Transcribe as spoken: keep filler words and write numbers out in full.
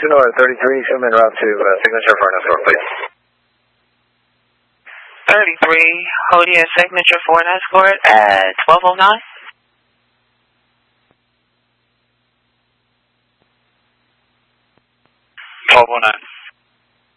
two North thirty-three, zoom in route to uh, signature for an escort, please. thirty-three, hold your signature for an escort at twelve oh nine. twelve oh nine.